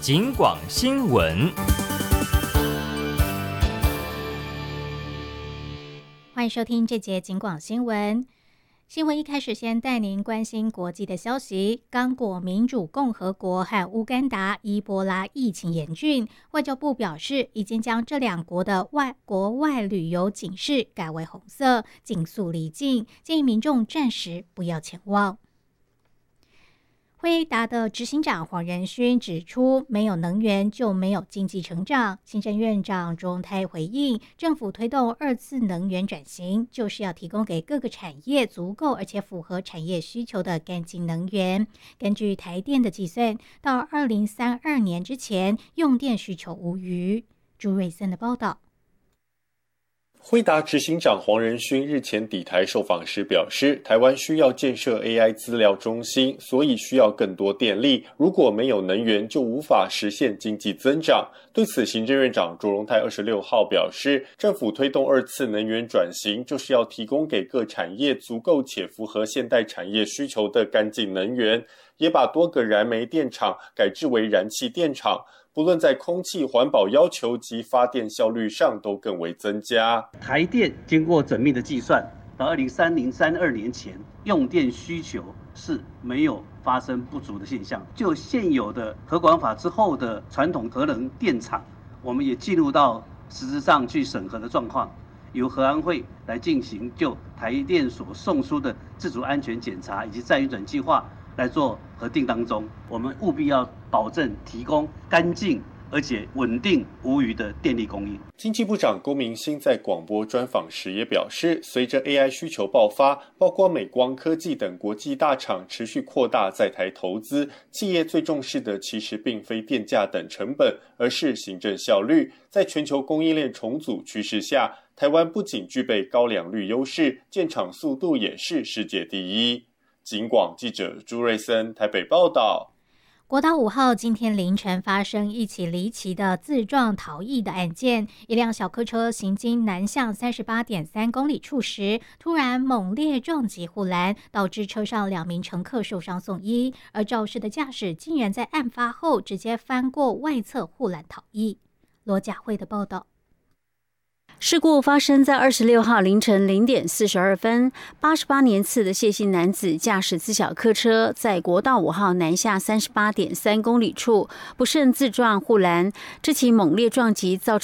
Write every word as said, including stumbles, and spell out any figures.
警广新闻。 欢迎收听这节警广新闻。新闻一开始先带您关心国际的消息。刚果民主共和国和乌干达伊波拉疫情严峻，外交部表示已经将这两国的外国外旅游警示改为红色，尽速离境，建议民众暂时不要前往。辉达的执行长黄仁勋指出，没有能源就没有经济成长。行政院长卓荣泰回应，政府推动二次能源转型，就是要提供给各个产业足够而且符合产业需求的干净能源。根据台电的计算，到二零三二年之前，用电需求无虞。朱瑞森的报道。 辉达执行长黄仁勋日前抵台受访时表示，台湾需要建设 A I 资料中心，所以需要更多电力。如果没有能源，就无法实现经济增长。对此，行政院长卓荣泰二十六号表示，政府推动二次能源转型，就是要提供给各产业足够且符合现代产业需求的干净能源，也把多个燃煤电厂改制为燃气电厂。不论在空气环保要求及发电效率上都更为增加。 台电经过缜密的计算，到二零三零、三二年前，用电需求是没有发生不足的现象。就现有的核管法之后的传统核能电厂，我们也进入到实质上去审核的状况，由核安会来进行就台电所送出的自主安全检查以及再运转计划来做核定当中，我们务必要保证提供干净而且稳定无虞的电力供应。 经济部长龚明鑫在广播专访时也表示，随着 A I 需求爆发，包括美光科技等国际大厂持续扩大在台投资，企业最重视的其实并非电价等成本，而是行政效率。在全球供应链重组趋势下，台湾不仅具备高良率优势，建厂速度也是世界第一。警广记者朱瑞森台北报道。 国道五号今天凌晨发生一起离奇的自撞逃逸的案件，一辆小客车行经南向 三十八点三公里处时，突然猛烈撞击护栏，导致车上两名乘客受伤送医，而肇事的驾驶竟然在案发后直接翻过外侧护栏逃逸。罗佳慧的报道。 事故发生在二十六号凌晨零点四十二分，八十八年次的谢姓男子驾驶自小客车，在国道五号南下三十八点三公里处不慎自撞护栏，这起猛烈撞击造成